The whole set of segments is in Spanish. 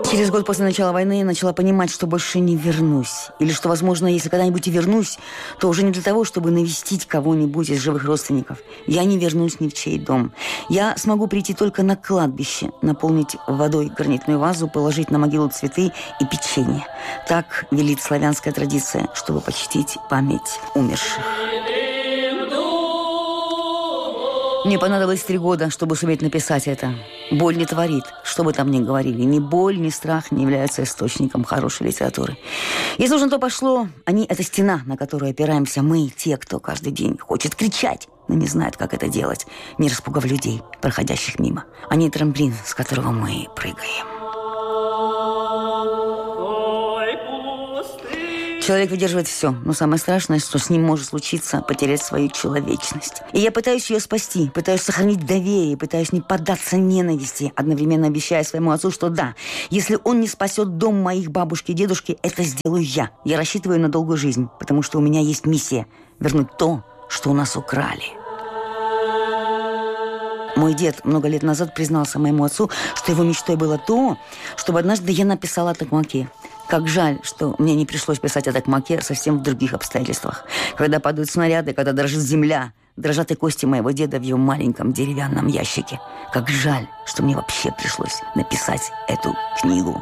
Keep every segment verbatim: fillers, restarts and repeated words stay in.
Через год после начала войны я начала понимать, что больше не вернусь. Или что, возможно, если когда-нибудь и вернусь, то уже не для того, чтобы навестить кого-нибудь из живых родственников. Я не вернусь ни в чей дом. Я смогу прийти только на кладбище, наполнить водой гранитную вазу, положить на могилу цветы и печенье. Так велит славянская традиция, чтобы почтить память умерших. Мне понадобилось три года, чтобы суметь написать это. Боль не творит, что бы там ни говорили. Ни боль, ни страх не являются источником хорошей литературы. Если уж на то пошло, они – это стена, на которую опираемся мы, те, кто каждый день хочет кричать, но не знает, как это делать, не распугав людей, проходящих мимо. Они – трамплин, с которого мы прыгаем. Человек выдерживает все, но самое страшное, что с ним может случиться, потерять свою человечность. И я пытаюсь ее спасти, пытаюсь сохранить доверие, пытаюсь не поддаться ненависти, одновременно обещая своему отцу, что да, если он не спасет дом моих бабушки и дедушки, это сделаю я. Я рассчитываю на долгую жизнь, потому что у меня есть миссия – вернуть то, что у нас украли. Мой дед много лет назад признался моему отцу, что его мечтой было то, чтобы однажды я написала о Токмаке. Как жаль, что мне не пришлось писать о Токмаке совсем в других обстоятельствах. Когда падают снаряды, когда дрожит земля, дрожат и кости моего деда в его маленьком деревянном ящике. Как жаль, что мне вообще пришлось написать эту книгу.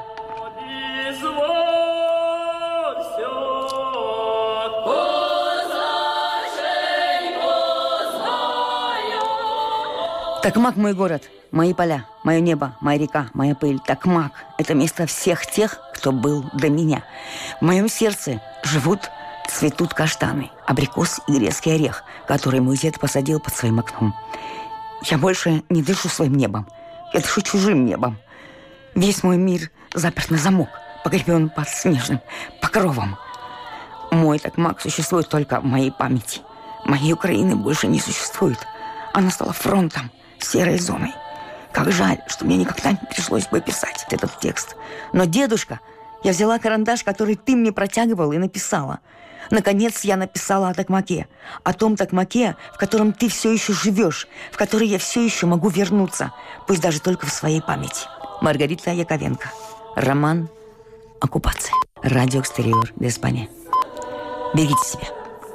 Токмак – мой город, мои поля, мое небо, моя река, моя пыль. Токмак – это место всех тех, кто был до меня. В моем сердце живут, цветут каштаны, абрикос и грецкий орех, который мой дед посадил под своим окном. Я больше не дышу своим небом, я дышу чужим небом. Весь мой мир заперт на замок, погребен под снежным покровом. Мой Токмак существует только в моей памяти. Моей Украины больше не существует. Она стала фронтом, серой зоной. Как жаль, что мне никогда не пришлось бы писать этот текст. Но, дедушка, я взяла карандаш, который ты мне протягивал, и написала. Наконец я написала о Токмаке. О том Токмаке, в котором ты все еще живешь, в который я все еще могу вернуться, пусть даже только в своей памяти. Маргарита Яковенко. Роман «Оккупация». Радио Экстериор де Испания. Берегите себя.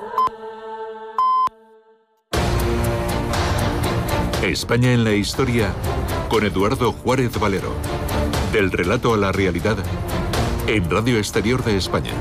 España en la historia con Eduardo Juárez Valero. Del relato a la realidad en Radio Exterior de España.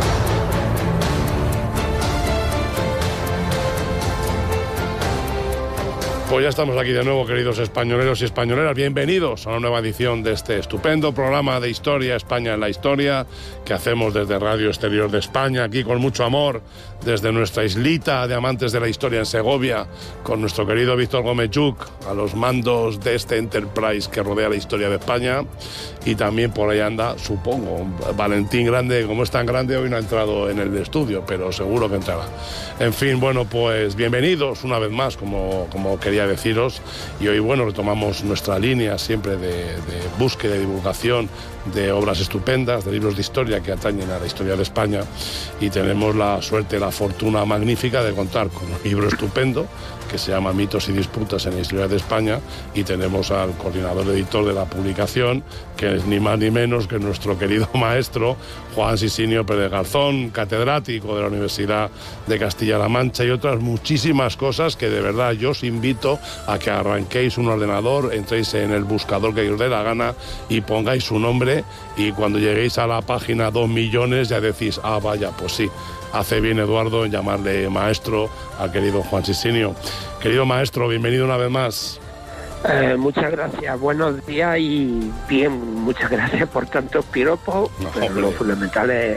Pues ya estamos aquí de nuevo, queridos españoleros y españoleras. Bienvenidos a una nueva edición de este estupendo programa de historia, España en la historia, que hacemos desde Radio Exterior de España, aquí con mucho amor, desde nuestra islita de amantes de la historia en Segovia, con nuestro querido Víctor Gómez Lluch, a los mandos de este Enterprise que rodea la historia de España. Y también por ahí anda, supongo, Valentín Grande. Como es tan grande, hoy no ha entrado en el estudio, pero seguro que entrará. En fin, bueno, pues bienvenidos una vez más, como, como quería deciros. Y hoy, bueno, retomamos nuestra línea siempre de, de búsqueda y divulgación de obras estupendas, de libros de historia que atañen a la historia de España. Y tenemos la suerte, la fortuna magnífica de contar con un libro estupendo que se llama Mitos y disputas en la historia de España, y tenemos al coordinador editor de la publicación, que es ni más ni menos que nuestro querido maestro Juan Sisinio Pérez Garzón, catedrático de la Universidad de Castilla-La Mancha, y otras muchísimas cosas que de verdad yo os invito a que arranquéis un ordenador, entréis en el buscador que os dé la gana y pongáis su nombre, y cuando lleguéis a la página dos millones ya decís, ah vaya, pues sí, hace bien Eduardo en llamarle maestro al querido Juan Sisinio. Querido maestro, bienvenido una vez más. Eh, muchas gracias, buenos días y bien, muchas gracias por tantos piropos, no, pero lo fundamental es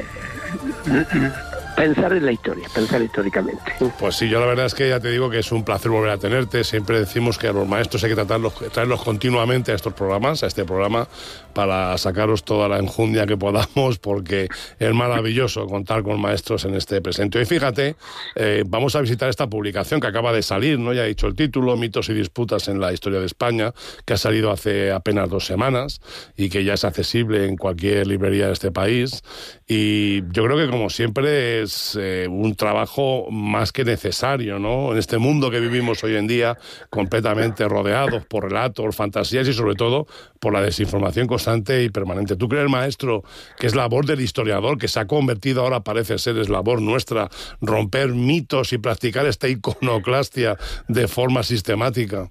pensar en la historia, pensar históricamente. Pues sí, yo la verdad es que ya te digo que es un placer volver a tenerte. Siempre decimos que a los maestros hay que tratarlos, traerlos continuamente a estos programas, a este programa, para sacaros toda la enjundia que podamos, porque es maravilloso contar con maestros en este presente. Y fíjate, eh, vamos a visitar esta publicación que acaba de salir, ¿no? Ya he dicho el título, Mitos y disputas en la historia de España, que ha salido hace apenas dos semanas y que ya es accesible en cualquier librería de este país. Y yo creo que, como siempre, pues eh, un trabajo más que necesario, ¿no? En este mundo que vivimos hoy en día, completamente rodeados por relatos, fantasías y sobre todo por la desinformación constante y permanente. ¿Tú crees, maestro, que es labor del historiador, que se ha convertido ahora, parece ser, es labor nuestra, romper mitos y practicar esta iconoclastia de forma sistemática?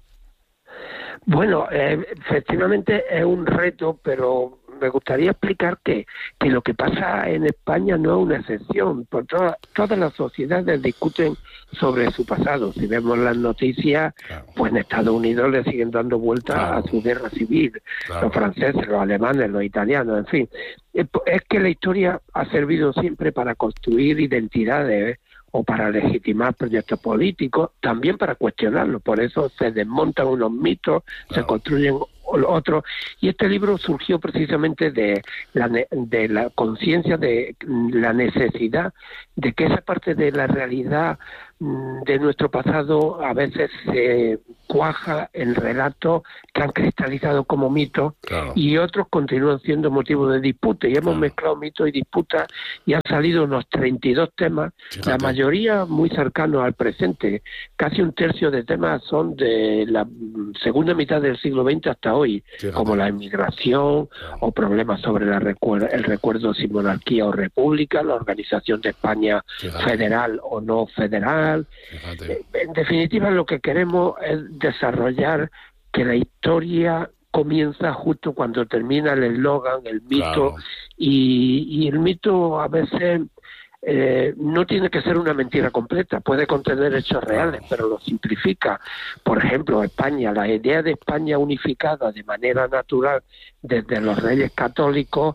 Bueno, eh, efectivamente es un reto, pero me gustaría explicar que, que lo que pasa en España no es una excepción. Por toda, todas las sociedades discuten sobre su pasado. Si vemos las noticias, claro, pues en Estados Unidos le siguen dando vueltas, claro, a su guerra civil. Claro. Los franceses, los alemanes, los italianos, en fin. Es, es que la historia ha servido siempre para construir identidades, ¿eh? O para legitimar proyectos políticos, también para cuestionarlos. Por eso se desmontan unos mitos, claro, se construyen otros. Y este libro surgió precisamente de la, de la conciencia de la necesidad de que esa parte de la realidad de nuestro pasado a veces se cuaja en relatos que han cristalizado como mitos, claro, y otros continúan siendo motivo de disputa, y hemos, claro, mezclado mitos y disputas y han salido unos treinta y dos temas. Fíjate. La mayoría muy cercanos al presente. Casi un tercio de temas son de la segunda mitad del siglo veinte hasta hoy. Fíjate. Como la inmigración, claro, o problemas sobre la recuer- el recuerdo si monarquía o república, la organización de España, fíjate, federal o no federal. Fíjate. En definitiva, lo que queremos es desarrollar que la historia comienza justo cuando termina el eslogan, el mito, claro, y, y el mito a veces eh, no tiene que ser una mentira completa, puede contener hechos reales, pero lo simplifica. Por ejemplo, España, la idea de España unificada de manera natural desde los Reyes Católicos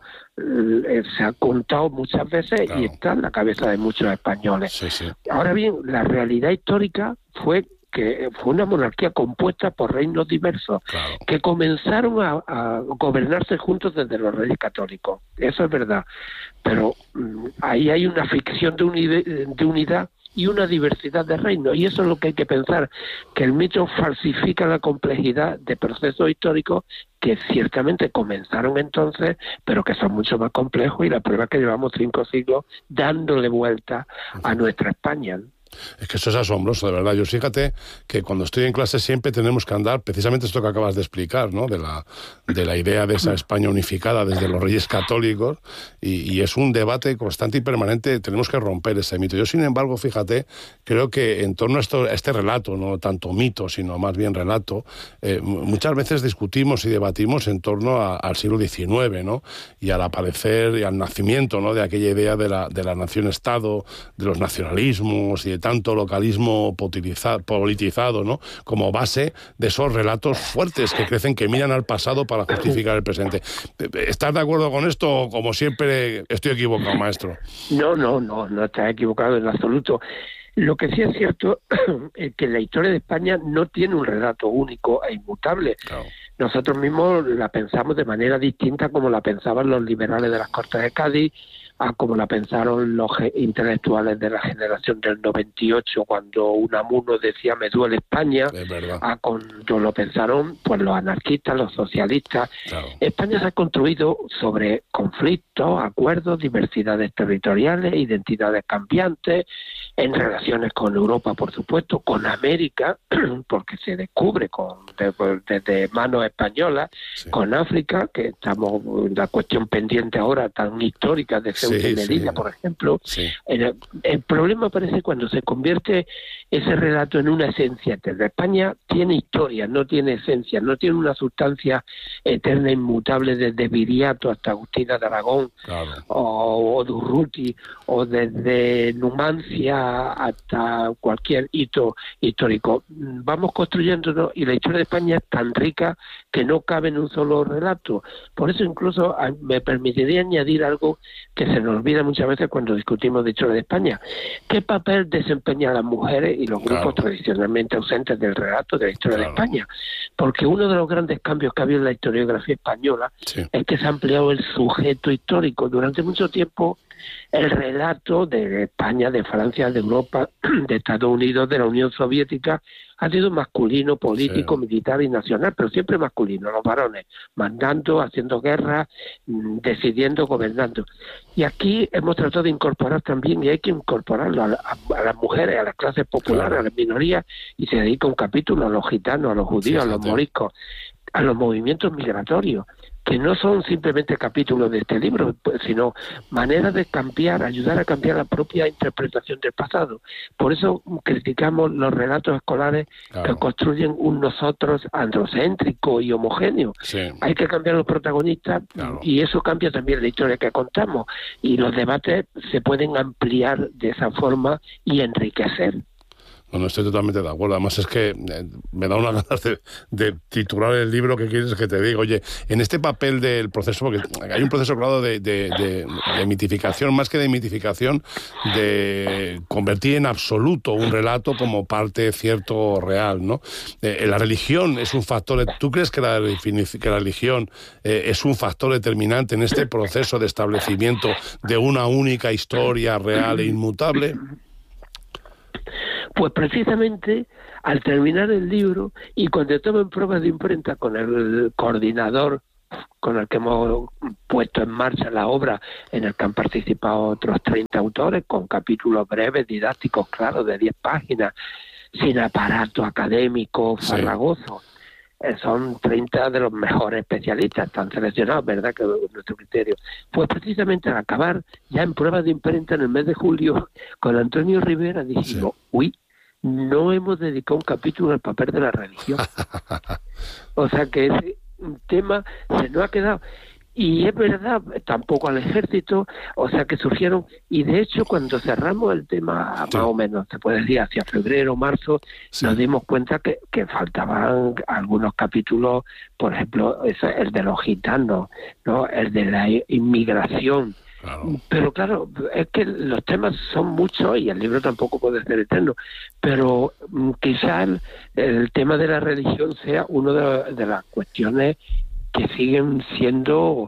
eh, se ha contado muchas veces, claro, y está en la cabeza de muchos españoles. Sí, sí. Ahora bien, la realidad histórica fue que fue una monarquía compuesta por reinos diversos, claro, que comenzaron a, a gobernarse juntos desde los Reyes Católicos. Eso es verdad. Pero mmm, ahí hay una ficción de, uni- de unidad y una diversidad de reinos. Y eso es lo que hay que pensar, que el mito falsifica la complejidad de procesos históricos que ciertamente comenzaron entonces, pero que son mucho más complejos, y la prueba es que llevamos cinco siglos dándole vuelta a nuestra España. Es que eso es asombroso, de verdad. Yo fíjate que cuando estoy en clase siempre tenemos que andar, precisamente esto que acabas de explicar, ¿no? De la, de la idea de esa España unificada desde los Reyes Católicos, y, y es un debate constante y permanente. Tenemos que romper ese mito. Yo, sin embargo, fíjate, creo que en torno a, esto, a este relato, no tanto mito, sino más bien relato, eh, muchas veces discutimos y debatimos en torno a, al siglo diecinueve, ¿no? Y al aparecer y al nacimiento, ¿no? De aquella idea de la, de la nación-estado, de los nacionalismos y de tanto localismo politizado, ¿no? Como base de esos relatos fuertes que crecen, que miran al pasado para justificar el presente. ¿Estás de acuerdo con esto? Como siempre, estoy equivocado, maestro. No, no, no, no estás equivocado en absoluto. Lo que sí es cierto es que la historia de España no tiene un relato único e inmutable. Claro. Nosotros mismos la pensamos de manera distinta como la pensaban los liberales de las Cortes de Cádiz, a como la pensaron los intelectuales de la generación del noventa y ocho, cuando Unamuno decía me duele España, a cuando lo pensaron pues los anarquistas, los socialistas. Claro. España se ha construido sobre conflictos, acuerdos, diversidades territoriales, identidades cambiantes, en relaciones con Europa, por supuesto, con América, porque se descubre con desde de manos españolas, sí, con África, que estamos en la cuestión pendiente ahora tan histórica de Ceuta sí, y Melilla, sí, por ejemplo. Sí. El, el problema aparece cuando se convierte ese relato en una esencia eterna. España tiene historia, no tiene esencia, no tiene una sustancia eterna inmutable desde Viriato hasta Agustina de Aragón, claro, o, o Durruti, o desde Numancia hasta cualquier hito histórico. Vamos construyéndonos, y la historia de España es tan rica que no cabe en un solo relato. Por eso incluso me permitiría añadir algo que se nos olvida muchas veces cuando discutimos de historia de España. ¿Qué papel desempeñan las mujeres y los grupos, claro, tradicionalmente ausentes del relato de la historia, claro, de España? Porque uno de los grandes cambios que ha habido en la historiografía española, sí, es que se ha ampliado el sujeto histórico. Durante mucho tiempo el relato de España, de Francia, de Europa, de Estados Unidos, de la Unión Soviética, ha sido masculino, político, sí. militar y nacional, pero siempre masculino, los varones, mandando, haciendo guerra, decidiendo, gobernando. Y aquí hemos tratado de incorporar también, y hay que incorporarlo a, a, a las mujeres, a las clases populares, claro. a las minorías, y se dedica un capítulo a los gitanos, a los judíos, sí, a los moriscos, a los movimientos migratorios, que no son simplemente capítulos de este libro, sino maneras de cambiar, ayudar a cambiar la propia interpretación del pasado. Por eso criticamos los relatos escolares claro. que construyen un nosotros androcéntrico y homogéneo. Sí. Hay que cambiar los protagonistas claro. y eso cambia también la historia que contamos. Y los debates se pueden ampliar de esa forma y enriquecer. Bueno, estoy totalmente de acuerdo. Además es que eh, me da una ganas de, de titular el libro que quieres que te diga. Oye, en este papel del proceso, porque hay un proceso, claro, de, de, de, de mitificación, más que de mitificación, de convertir en absoluto un relato como parte cierto real, ¿no? Eh, la religión es un factor... ¿Tú crees que la, que la religión eh, es un factor determinante en este proceso de establecimiento de una única historia real e inmutable? Pues precisamente al terminar el libro y cuando tomen pruebas de imprenta con el coordinador con el que hemos puesto en marcha la obra, en el que han participado otros treinta autores, con capítulos breves, didácticos, claros, de diez páginas, sin aparato académico farragoso. Sí. Son treinta de los mejores especialistas, están seleccionados, ¿verdad?, que es nuestro criterio. Pues precisamente al acabar, ya en pruebas de imprenta en el mes de julio, con Antonio Rivera dijimos, sí. uy, no hemos dedicado un capítulo al papel de la religión. O sea que ese tema se nos ha quedado. Y es verdad, tampoco al ejército, o sea que surgieron, y de hecho cuando cerramos el tema, sí. más o menos, se puede decir, hacia febrero, marzo, sí. nos dimos cuenta que, que faltaban algunos capítulos, por ejemplo, eso, el de los gitanos, ¿no?, el de la inmigración. Claro. Pero claro, es que los temas son muchos y el libro tampoco puede ser eterno, pero um, quizás el, el tema de la religión sea una de, de las cuestiones que siguen siendo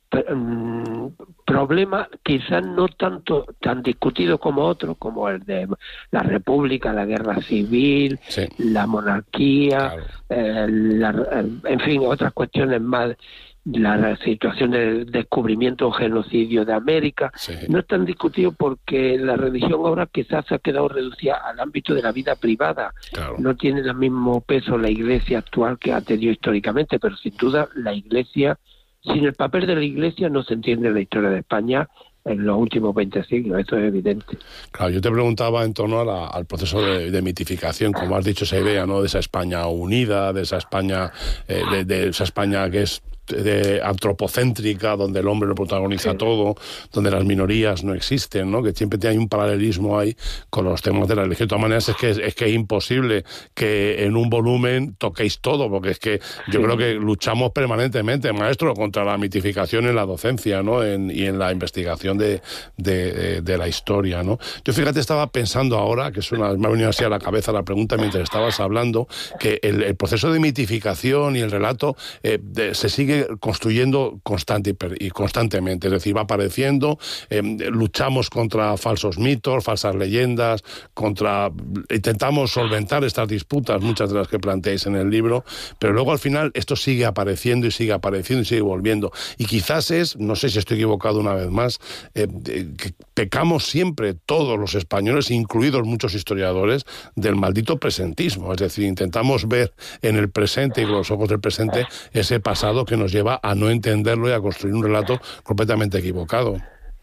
um, problemas, quizás no tanto tan discutidos como otros, como el de la República, la guerra civil, sí. la monarquía, claro. eh, la, en fin, otras cuestiones más. La situación del descubrimiento o genocidio de América, sí. no es tan discutido porque la religión ahora quizás se ha quedado reducida al ámbito de la vida privada. Claro. No tiene el mismo peso la Iglesia actual que ha tenido históricamente, pero sin duda la Iglesia, sin el papel de la Iglesia no se entiende la historia de España en los últimos veinte siglos, eso es evidente. Claro, yo te preguntaba en torno a la, al proceso de, de mitificación, como has dicho, esa idea, ¿no?, de esa España unida, de esa España, eh, de, de esa España que es de antropocéntrica, donde el hombre lo protagoniza sí. todo, donde las minorías no existen, ¿no?, que siempre hay un paralelismo ahí con los temas de la religión. De todas maneras, es que es que es imposible que en un volumen toquéis todo, porque es que yo sí. creo que luchamos permanentemente, maestro, contra la mitificación en la docencia, ¿no?, en, y en la investigación de, de, de la historia, ¿no? Yo, fíjate, estaba pensando ahora, que es una, me ha venido así a la cabeza la pregunta mientras estabas hablando, que el, el proceso de mitificación y el relato eh, de, se sigue construyendo constante y constantemente, es decir, va apareciendo, eh, luchamos contra falsos mitos, falsas leyendas, contra intentamos solventar estas disputas, muchas de las que planteáis en el libro, pero luego al final esto sigue apareciendo y sigue apareciendo y sigue volviendo. Y quizás es, no sé si estoy equivocado una vez más, eh, que pecamos siempre todos los españoles, incluidos muchos historiadores, del maldito presentismo, es decir, intentamos ver en el presente y con los ojos del presente ese pasado que nos lleva a no entenderlo y a construir un relato completamente equivocado.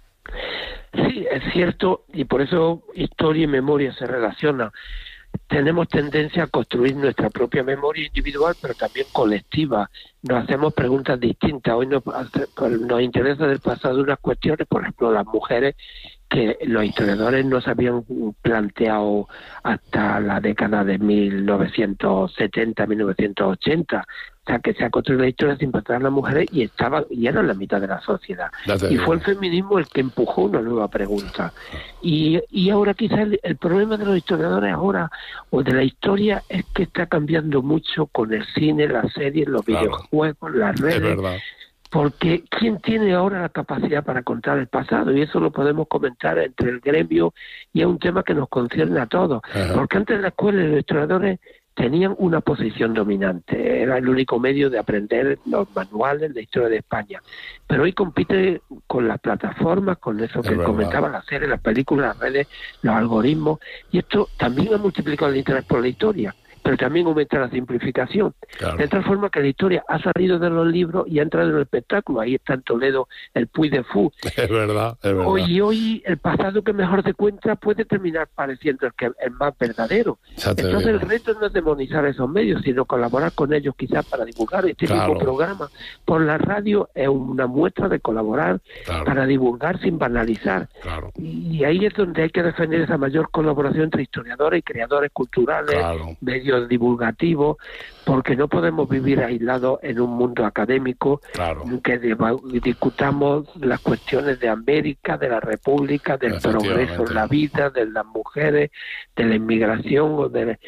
Sí, es cierto, y por eso historia y memoria se relacionan. Tenemos tendencia a construir nuestra propia memoria individual, pero también colectiva. Nos hacemos preguntas distintas. Hoy nos, nos interesa del pasado unas cuestiones, por ejemplo, las mujeres, que los historiadores no se habían planteado hasta la década de mil novecientos setenta, mil novecientos ochenta. O sea, que se ha construido la historia sin pensar en las mujeres y estaban y eran la mitad de la sociedad. Y fue el feminismo el que empujó una nueva pregunta. Y, y ahora quizás el, el problema de los historiadores ahora, o de la historia, es que está cambiando mucho con el cine, las series, los claro. videojuegos, las redes. Es verdad. Porque ¿quién tiene ahora la capacidad para contar el pasado? Y eso lo podemos comentar entre el gremio y es un tema que nos concierne a todos. Ajá. Porque antes de la escuela los historiadores tenían una posición dominante. Era el único medio de aprender los manuales de historia de España. Pero hoy compite con las plataformas, con eso que comentaba, las series, las películas, las redes, los algoritmos, y esto también ha multiplicado el interés por la historia, pero también aumenta la simplificación. Claro. De tal forma que la historia ha salido de los libros y ha entrado en el espectáculo. Ahí está en Toledo el Puy de Fou. Es verdad, es verdad. Hoy, hoy el pasado que mejor se cuenta puede terminar pareciendo el, que, el más verdadero. Entonces el reto no es demonizar esos medios, sino colaborar con ellos quizás para divulgar. Este claro. mismo programa por la radio es una muestra de colaborar claro. para divulgar sin banalizar. Claro. Y ahí es donde hay que defender esa mayor colaboración entre historiadores y creadores culturales, claro. medios divulgativos, porque no podemos vivir aislados en un mundo académico claro. que discutamos las cuestiones de América, de la República, del progreso en la vida, de las mujeres, de la inmigración, o de,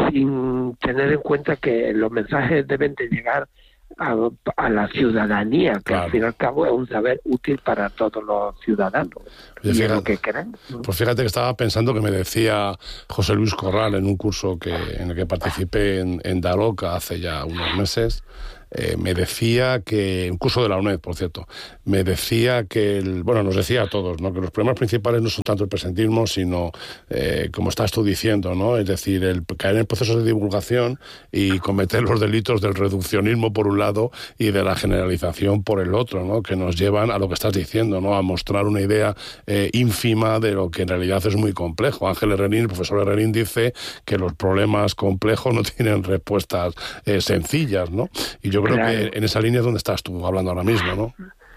sin tener en cuenta que los mensajes deben de llegar A, a la ciudadanía, que claro. al fin y al cabo es un saber útil para todos los ciudadanos. Oye, fíjate, lo que queremos. Pues fíjate que estaba pensando que me decía José Luis Corral en un curso que en el que participé en, en Daroca hace ya unos meses. Eh, me decía que, un curso de la UNED, por cierto, me decía que, el, bueno, nos decía a todos, ¿no?, que los problemas principales no son tanto el presentismo, sino, eh, como estás tú diciendo, ¿no?, es decir, el caer en procesos de divulgación y cometer los delitos del reduccionismo por un lado y de la generalización por el otro, ¿no?, que nos llevan a lo que estás diciendo, ¿no?, a mostrar una idea eh, ínfima de lo que en realidad es muy complejo. Ángel Herrerín, el profesor Herrerín, dice que los problemas complejos no tienen respuestas eh, sencillas, ¿no? Y yo Yo creo claro. que en esa línea es donde estás tú hablando ahora mismo, ¿no?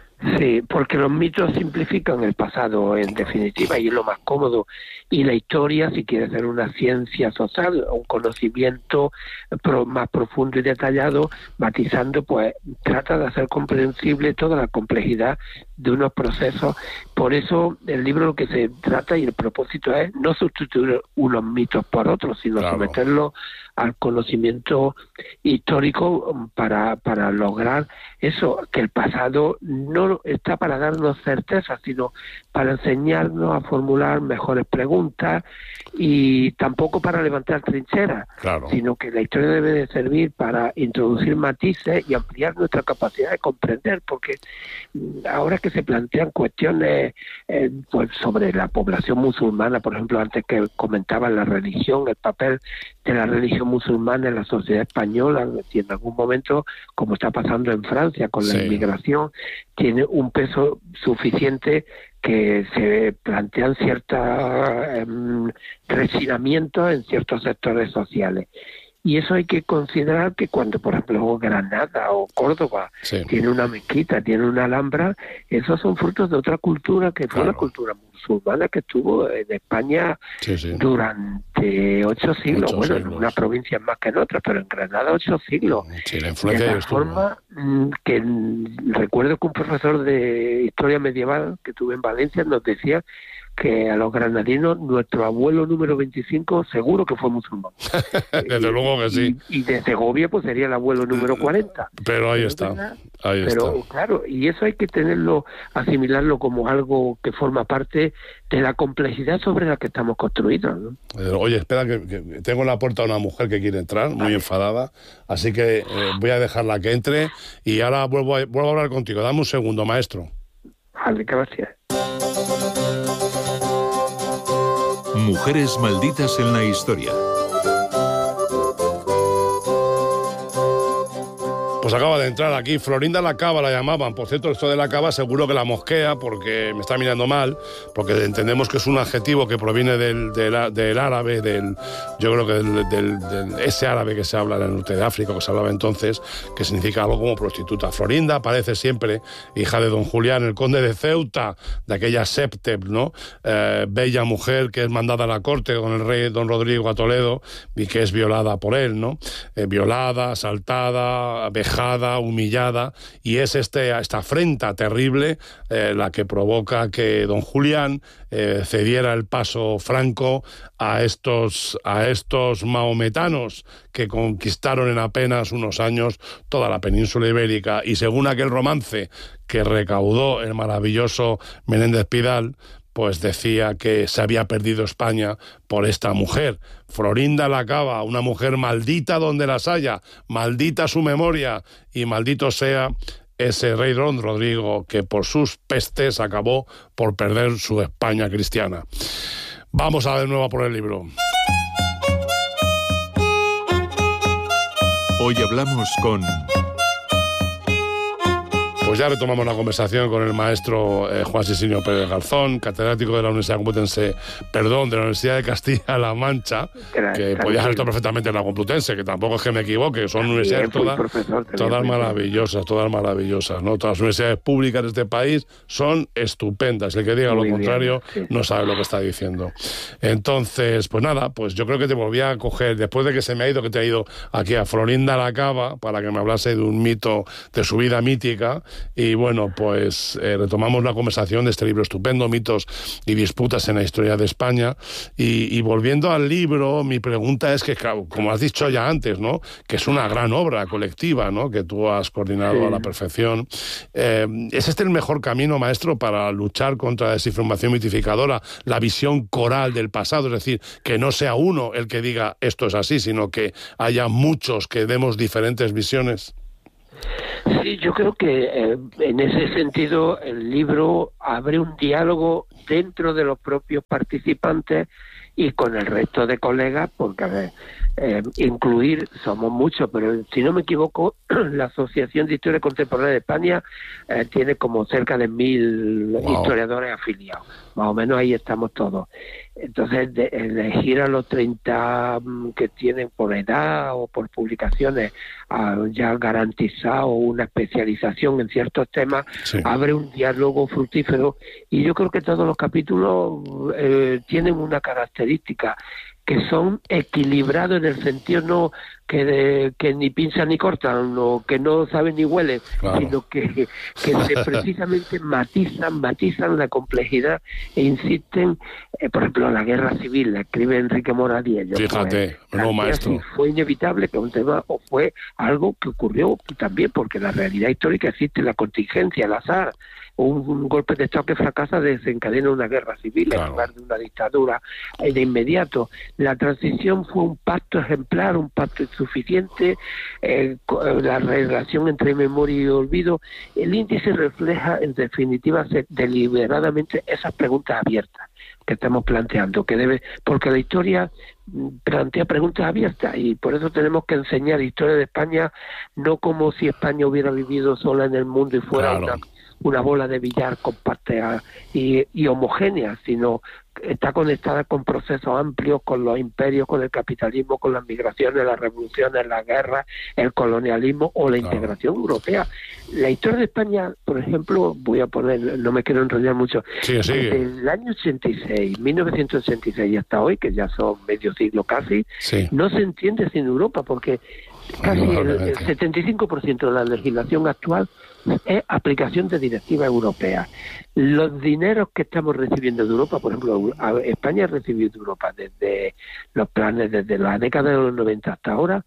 Sí, porque los mitos simplifican el pasado, en definitiva, y es lo más cómodo. Y la historia, si quiere ser una ciencia social, un conocimiento pro, más profundo y detallado, matizando, pues trata de hacer comprensible toda la complejidad de unos procesos. Por eso el libro lo que se trata y el propósito es no sustituir unos mitos por otros, sino claro. someterlos al conocimiento histórico para, para lograr eso, que el pasado no está para darnos certeza, sino para enseñarnos a formular mejores preguntas y tampoco para levantar trincheras, claro. sino que la historia debe de servir para introducir matices y ampliar nuestra capacidad de comprender, porque ahora que se plantean cuestiones eh, pues sobre la población musulmana, por ejemplo, antes que comentaba la religión, el papel de la religión musulmana en la sociedad española, y en algún momento, como está pasando en Francia con la sí. inmigración, tiene un peso suficiente que se plantean ciertos eh, refinamientos en ciertos sectores sociales. Y eso hay que considerar que cuando, por ejemplo, Granada o Córdoba sí. tiene una mezquita, tiene una alhambra, esos son frutos de otra cultura que fue claro. la cultura musulmana que estuvo en España sí, sí. durante ocho siglos. Ocho bueno, siglos. En una provincia más que en otra, pero en Granada ocho siglos. Sí, la influencia de tal forma que recuerdo que un profesor de historia medieval que tuve en Valencia nos decía que a los granadinos, nuestro abuelo número veinticinco seguro que fue musulmán. Desde y, luego que sí. Y, y de Segovia pues sería el abuelo número cuarenta. Pero ahí está, ahí Pero está. claro, y eso hay que tenerlo, asimilarlo como algo que forma parte de la complejidad sobre la que estamos construidos, ¿no? Oye, espera, que, que tengo en la puerta a una mujer que quiere entrar, muy vale. enfadada, así que eh, voy a dejarla que entre y ahora vuelvo a, vuelvo a hablar contigo. Dame un segundo, maestro. Vale, gracias. Mujeres malditas en la historia. Pues acaba de entrar aquí, Florinda la Cava la llamaban. Por cierto, esto de la Cava seguro que la mosquea porque me está mirando mal, porque entendemos que es un adjetivo que proviene del, del, del árabe, del, yo creo que del, del, del, ese árabe que se habla en el norte de África, que se hablaba entonces, que significa algo como prostituta. Florinda aparece siempre, hija de don Julián, el conde de Ceuta, de aquella Septep, ¿no? Eh, bella mujer que es mandada a la corte con el rey don Rodrigo a Toledo y que es violada por él, ¿no? Eh, violada, asaltada, vejada, humillada, y es este, esta afrenta terrible eh, la que provoca que don Julián eh, cediera el paso franco a estos, a estos maometanos que conquistaron en apenas unos años toda la península ibérica, y según aquel romance que recaudó el maravilloso Menéndez Pidal, pues decía que se había perdido España por esta mujer. Florinda la Cava, una mujer maldita donde las haya, maldita su memoria y maldito sea ese rey Don Rodrigo que por sus pestes acabó por perder su España cristiana. Vamos a de nuevo por el libro. Hoy hablamos con... Pues ya retomamos la conversación con el maestro eh, Juan Sisinio Pérez Garzón, catedrático de la Universidad Complutense, perdón, de la Universidad de Castilla-La Mancha, Claro, que podía haber estado perfectamente en la Complutense, que tampoco es que me equivoque, son También universidades fui todas, profesor también, todas fui maravillosas, todas maravillosas, ¿no? Todas las universidades públicas de este país son estupendas. El que diga Muy lo bien, contrario sí. no sabe lo que está diciendo. Entonces, pues nada, pues yo creo que te volví a coger, después de que se me ha ido, que te ha ido aquí a Florinda la Cava, para que me hablase de un mito de su vida mítica, y bueno, pues eh, retomamos la conversación de este libro estupendo, Mitos y Disputas en la Historia de España, y, y volviendo al libro, mi pregunta es que, claro, como has dicho ya antes, ¿no?, que es una gran obra colectiva, ¿no?, que tú has coordinado Sí. a la perfección. Eh, ¿Es este el mejor camino, maestro, para luchar contra la desinformación mitificadora, la visión coral del pasado? Es decir, que no sea uno el que diga esto es así, sino que haya muchos que demos diferentes visiones. Sí, yo creo que eh, en ese sentido el libro abre un diálogo dentro de los propios participantes y con el resto de colegas, porque a ver, eh, incluir, somos muchos, pero si no me equivoco, la Asociación de Historia Contemporánea de España eh, tiene como cerca de mil Wow. historiadores afiliados, más o menos ahí estamos todos. Entonces, de, elegir a los treinta mm, que tienen por edad o por publicaciones ah, ya garantizado una especialización en ciertos temas, Sí. abre un diálogo fructífero, y yo creo que todos los capítulos eh, tienen una característica, que son equilibrados en el sentido no que, de, que ni pinzan ni cortan, o que no saben ni huelen, Claro. sino que, que se precisamente matizan, matizan la complejidad e insisten, eh, por ejemplo, la guerra civil, la escribe Enrique Moradiello. Fíjate, pues, no, así, maestro. así, fue inevitable que un tema, o fue algo que ocurrió también, porque la realidad histórica existe, la contingencia, el azar. Un, un golpe de Estado que fracasa desencadena una guerra civil, Claro. en lugar de una dictadura eh, de inmediato. La transición fue un pacto ejemplar, un pacto insuficiente, eh, co- eh, la relación entre memoria y olvido. El índice refleja, en definitiva, se- deliberadamente esas preguntas abiertas que estamos planteando, que debe, porque la historia mm, plantea preguntas abiertas, y por eso tenemos que enseñar historia de España no como si España hubiera vivido sola en el mundo y fuera Claro. una una bola de billar compacta y, y homogénea, sino está conectada con procesos amplios, con los imperios, con el capitalismo, con las migraciones, las revoluciones, las guerras, el colonialismo o la Claro. integración europea. La historia de España, por ejemplo, voy a poner, no me quiero enrollar mucho, Sigue, sigue. desde el año ochenta y seis, mil novecientos ochenta y seis y hasta hoy, que ya son medio siglo casi, Sí. no se entiende sin Europa, porque casi el, el Indudablemente. setenta y cinco por ciento de la legislación actual es aplicación de directivas europeas. Los dineros que estamos recibiendo de Europa, por ejemplo, a- España ha recibido de Europa desde los planes, desde la década de los noventa hasta ahora,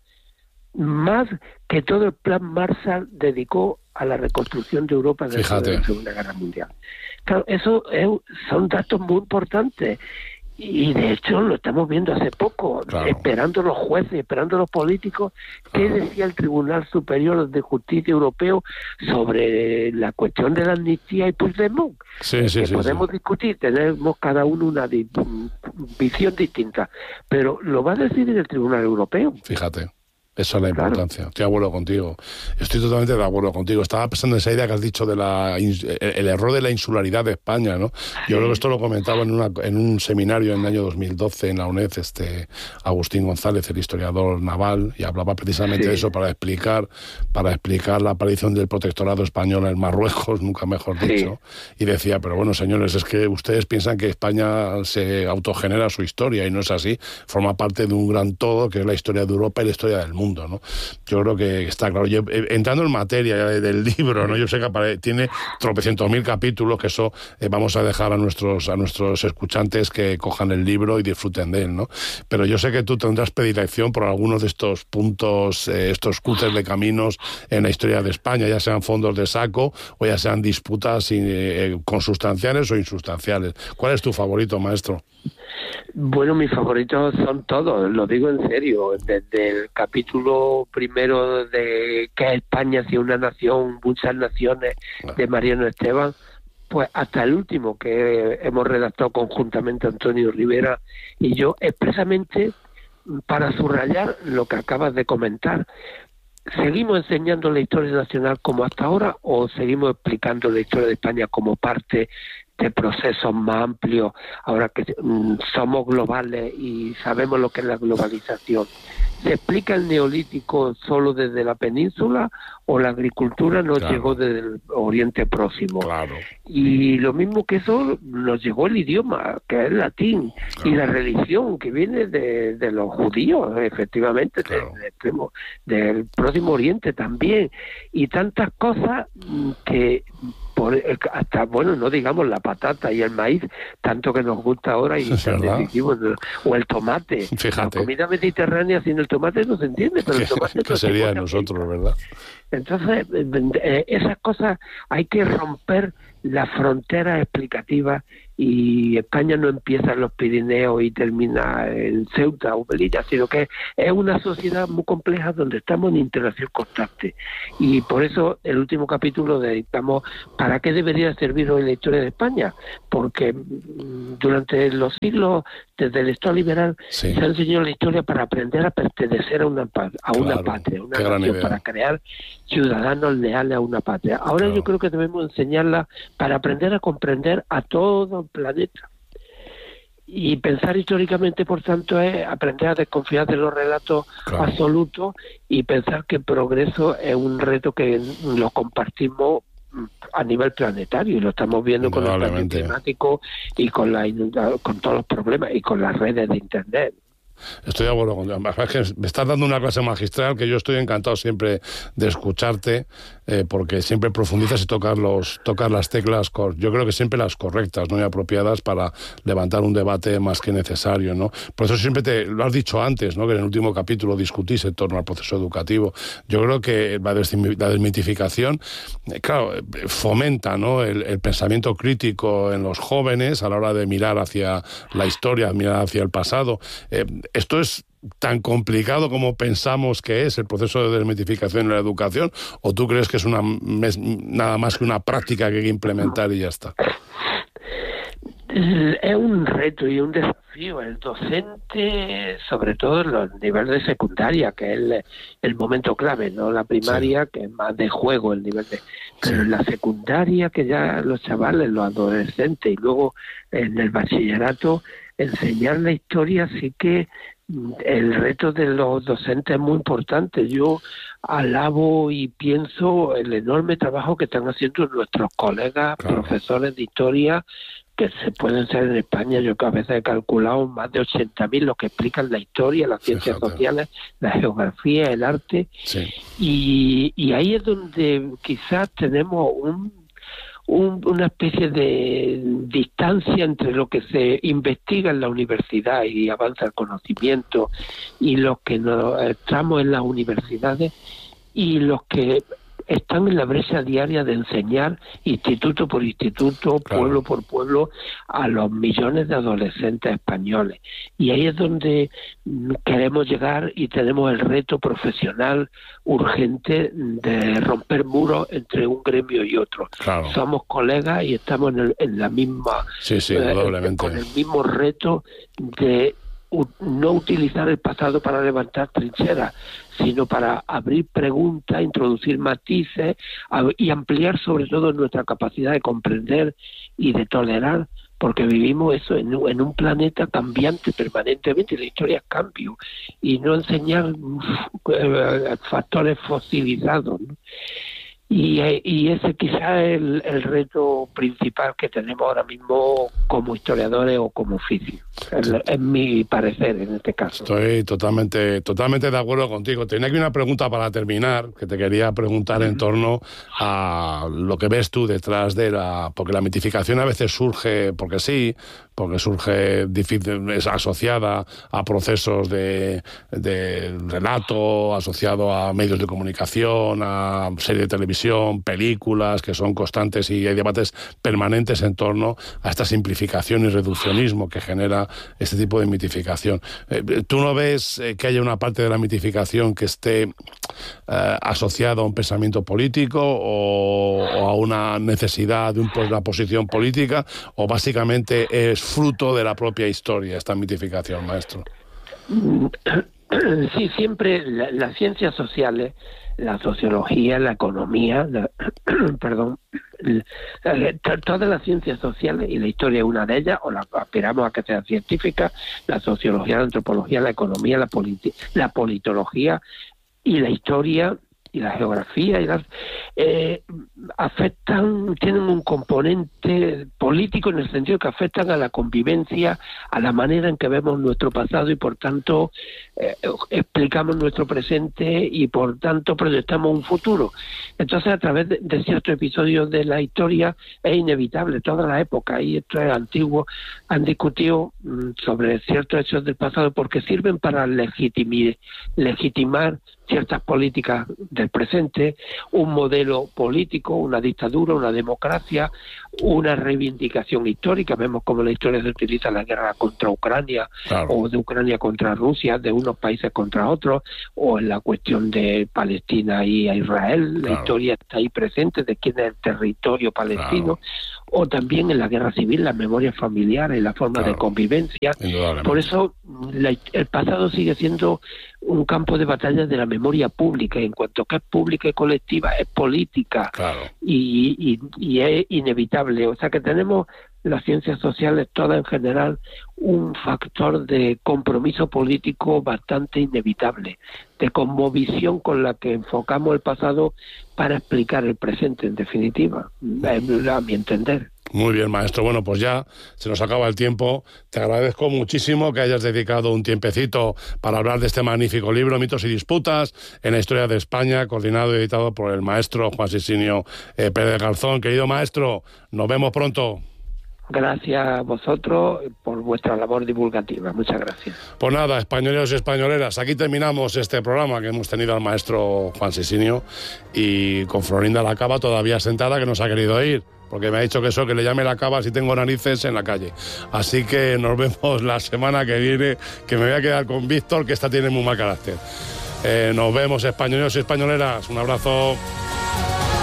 más que todo el plan Marshall dedicó a la reconstrucción de Europa después Fíjate. de la Segunda Guerra Mundial. Claro, eso es- son datos muy importantes. Y de hecho lo estamos viendo hace poco, Claro. esperando los jueces, esperando los políticos, qué Claro. decía el Tribunal Superior de Justicia Europeo sobre la cuestión de la amnistía y Puigdemont. Sí, sí, que sí, podemos sí. discutir, tenemos cada uno una di- visión distinta, pero lo va a decidir el Tribunal Europeo. Fíjate. Esa es la Claro. importancia. Estoy de acuerdo contigo. Estoy totalmente de acuerdo contigo. Estaba pensando en esa idea que has dicho de la ins- el, el error de la insularidad de España, ¿no? Yo creo que esto lo comentaba en, una, en un seminario en el año dos mil doce en la UNED, este Agustín González, el historiador naval, y hablaba precisamente Sí. de eso para explicar, para explicar la aparición del protectorado español en Marruecos, nunca mejor Sí. dicho. Y decía, pero bueno, señores, es que ustedes piensan que España se autogenera su historia, y no es así. Forma parte de un gran todo que es la historia de Europa y la historia del mundo. mundo, ¿no? Yo creo que está claro. Yo, entrando en materia del libro, ¿no? Yo sé que apare- tiene tropecientos mil capítulos, que eso eh, vamos a dejar a nuestros a nuestros escuchantes que cojan el libro y disfruten de él, ¿no? Pero yo sé que tú tendrás predilección por algunos de estos puntos, eh, estos cruces de caminos en la historia de España, ya sean fondos de saco o ya sean disputas eh, consustanciales o insustanciales. ¿Cuál es tu favorito, maestro? Bueno, mis favoritos son todos, lo digo en serio, desde el capítulo primero de que España si una nación, muchas naciones, de Mariano Esteban, pues hasta el último que hemos redactado conjuntamente Antonio Rivera y yo, expresamente para subrayar lo que acabas de comentar. ¿Seguimos enseñando la historia nacional como hasta ahora o seguimos explicando la historia de España como parte de procesos más amplios, ahora que mm, somos globales y sabemos lo que es la globalización? ¿Se explica el neolítico solo desde la península o la agricultura nos Claro. llegó desde el Oriente Próximo? Claro. Y lo mismo que eso, nos llegó el idioma, que es el latín, Claro. y la religión, que viene de, de los judíos, efectivamente, Claro. del, extremo, del Próximo Oriente también, y tantas cosas mm, que por, hasta, bueno, no digamos la patata y el maíz, tanto que nos gusta ahora y Es tan verdad. decisivo, o el tomate. Fíjate. La comida mediterránea sin el tomate no se entiende, pero el tomate ¿Qué no se sería de pone nosotros, verdad? Entonces, eh, esas cosas hay que romper las fronteras explicativas, y España no empieza en los Pirineos y termina en Ceuta o Melilla, sino que es una sociedad muy compleja donde estamos en interacción constante. Y por eso el último capítulo dedicamos ¿para qué debería servir hoy la historia de España? Porque mm, durante los siglos, desde el Estado liberal, Sí. se ha enseñado la historia para aprender a pertenecer a una, pa- a una Claro, patria, a una qué gran nación, idea. para crear ciudadanos leales a una patria. Ahora Claro. yo creo que debemos enseñarla para aprender a comprender a todo el planeta. Y pensar históricamente, por tanto, es aprender a desconfiar de los relatos Claro. absolutos y pensar que el progreso es un reto que lo compartimos a nivel planetario, y lo estamos viendo con el cambio Indudablemente. climático y con la inunda- con todos los problemas y con las redes de internet. Estoy de acuerdo contigo. Es que me estás dando una clase magistral que yo estoy encantado siempre de escucharte, eh, porque siempre profundizas y tocas, los, tocas las teclas, cor- yo creo que siempre las correctas, ¿no? Y apropiadas para levantar un debate más que necesario, ¿no? Por eso siempre te lo has dicho antes, ¿no? Que en el último capítulo discutís en torno al proceso educativo. Yo creo que la, des- la desmitificación, eh, claro, eh, fomenta, ¿no? el, el pensamiento crítico en los jóvenes a la hora de mirar hacia la historia, mirar hacia el pasado. Eh, ¿Esto es tan complicado como pensamos que es el proceso de desmitificación en la educación? ¿O tú crees que es una mes, nada más que una práctica que hay que implementar y ya está? Es un reto y un desafío. El docente, sobre todo en los niveles de secundaria, que es el, el momento clave, no la primaria, sí, que es más de juego el nivel de... Pero sí, en la secundaria, que ya los chavales, los adolescentes, y luego en el bachillerato, enseñar la historia, sí que el reto de los docentes es muy importante. Yo alabo y pienso el enorme trabajo que están haciendo nuestros colegas, claro, profesores de historia, que se pueden ser en España. Yo que a veces he calculado más de ochenta mil los que explican la historia, las ciencias Fíjate. sociales, la geografía, el arte. Sí. Y, y ahí es donde quizás tenemos un Un, una especie de distancia entre lo que se investiga en la universidad y avanza el conocimiento, y los que nos estamos en las universidades y los que están en la brecha diaria de enseñar instituto por instituto, claro, pueblo por pueblo, a los millones de adolescentes españoles. Y ahí es donde queremos llegar, y tenemos el reto profesional urgente de romper muros entre un gremio y otro. Claro. Somos colegas y estamos en, el, en la misma, sí, sí, eh, con el mismo reto de no utilizar el pasado para levantar trincheras, sino para abrir preguntas, introducir matices y ampliar sobre todo nuestra capacidad de comprender y de tolerar, porque vivimos eso en, en un planeta cambiante permanentemente, la historia es cambio, y no enseñar uh, factores fosilizados, ¿no? Y, y ese quizá es el, el reto principal que tenemos ahora mismo como historiadores o como oficio. Es, es mi parecer en este caso. Estoy totalmente, totalmente de acuerdo contigo. Tenía aquí una pregunta para terminar, que te quería preguntar en torno a lo que ves tú detrás de la... Porque la mitificación a veces surge porque sí, porque surge difícil, es asociada a procesos de, de relato, asociado a medios de comunicación, a series de televisión, películas, que son constantes, y hay debates permanentes en torno a esta simplificación y reduccionismo que genera este tipo de mitificación. Eh, ¿Tú no ves eh, que haya una parte de la mitificación que esté eh, asociada a un pensamiento político o, o a una necesidad de un, una posición política, o básicamente es fruto de la propia historia esta mitificación, maestro? Sí, siempre la, las ciencias sociales, la sociología, la economía, la, perdón, la, todas las ciencias sociales, y la historia es una de ellas, o la aspiramos a que sea científica, la sociología, la antropología, la economía, la, politi- la politología y la historia y la geografía y las, eh, afectan, tienen un componente político en el sentido que afectan a la convivencia, a la manera en que vemos nuestro pasado y por tanto eh, explicamos nuestro presente y por tanto proyectamos un futuro. Entonces, a través de, de ciertos episodios de la historia es inevitable, toda la época, y esto es antiguo, han discutido mm, sobre ciertos hechos del pasado porque sirven para legitimar, legitimar ciertas políticas del presente, un modelo político, una dictadura, una democracia, una reivindicación histórica. Vemos cómo la historia se utiliza en la guerra contra Ucrania, claro, o de Ucrania contra Rusia, de unos países contra otros, o en la cuestión de Palestina y a Israel, claro, la historia está ahí presente de quién es el territorio palestino, claro, o también en la guerra civil, las memorias familiares, la forma claro de convivencia. Por eso la, el pasado sigue siendo un campo de batalla de la memoria pública, y en cuanto que es pública y colectiva, es política, claro, y, y, y es inevitable. O sea que tenemos las ciencias sociales todas en general un factor de compromiso político bastante inevitable, de conmovisión con la que enfocamos el pasado para explicar el presente, en definitiva, a mi entender. Muy bien, maestro. Bueno, pues ya se nos acaba el tiempo. Te agradezco muchísimo que hayas dedicado un tiempecito para hablar de este magnífico libro, Mitos y Disputas en la Historia de España, coordinado y editado por el maestro Juan Sisinio eh, Pérez Garzón. Querido maestro, nos vemos pronto. Gracias a vosotros por vuestra labor divulgativa. Muchas gracias. Pues nada, españoleros y españoleras, aquí terminamos este programa que hemos tenido al maestro Juan Sisinio, y con Florinda la Cava todavía sentada, que nos ha querido ir, porque me ha dicho que eso, que le llame la cava si tengo narices en la calle. Así que nos vemos la semana que viene, que me voy a quedar con Víctor, que esta tiene muy mal carácter. Eh, nos vemos, españoleros y españoleras. Un abrazo.